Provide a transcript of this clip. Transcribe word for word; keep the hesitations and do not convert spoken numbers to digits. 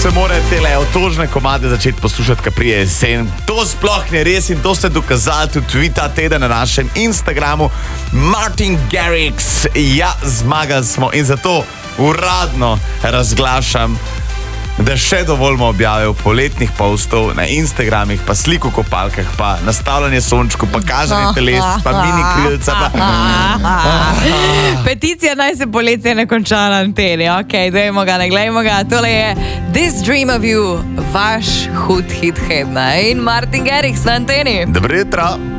se mora tele otožne komade začeti poslušati, ko prije jesen. To sploh ne res in to ste dokazali tudi ta teden na našem Instagramu. Martin Garrix, ja, zmagali smo in zato uradno razglašam, da še dovoljmo objavil poletnih postov na Instagramih, pa slik v kopalkah, pa nastavljanje sončku, pa kažanje teles, pa mini krilca, pa... Peticija naj se poletje ne konča na anteni. Ok, dajmo ga, ne glejmo ga. Tole je This Dream of You, vaš hud hit tedna in Martin Garrix na anteni. Dobro jutro.